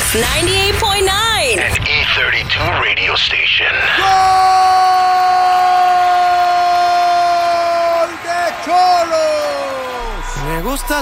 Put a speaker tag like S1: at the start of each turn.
S1: Move 98.9.
S2: An E32 radio station.
S3: ¡Gol de Cholos!
S4: Me gusta